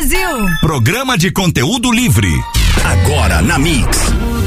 Brasil. Programa de conteúdo livre. Agora na Mix.